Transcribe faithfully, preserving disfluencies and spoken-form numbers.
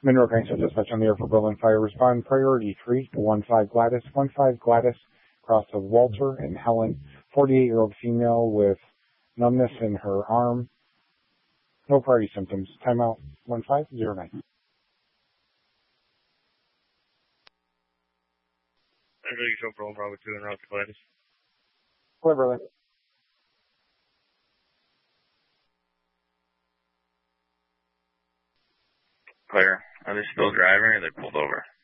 Monroe Gangster Dispatch on the air for Berlin Fire. Respond priority three to one five Gladys. one five Gladys, cross of Walter and Helen, forty-eight-year-old female with numbness in her arm. No priority symptoms. Timeout one five zero nine. I know you show Berlin Bravo two and route to Gladys. Hello, Berlin. Claire, are they still driving or are they pulled over?